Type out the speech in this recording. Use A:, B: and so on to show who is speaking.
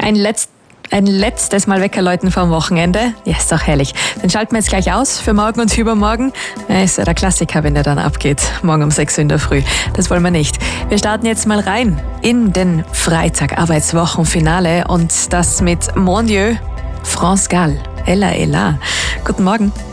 A: Ein letztes Mal Weckerläuten vom Wochenende. Ja, ist doch herrlich. Den schalten wir jetzt gleich aus für morgen und übermorgen. Ja, ist ja der Klassiker, wenn der dann abgeht. Morgen um 6 Uhr in der Früh. Das wollen wir nicht. Wir starten jetzt mal rein in den Freitag-Arbeitswochenfinale und das mit Mon Dieu, France Gall, Ella Ella. Guten Morgen.